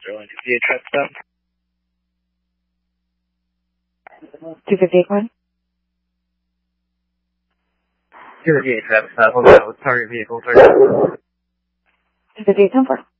Sterling 58 traffic stop. 258 one. 258 traffic stop. Hold on with target vehicle. Target. 258 10 4.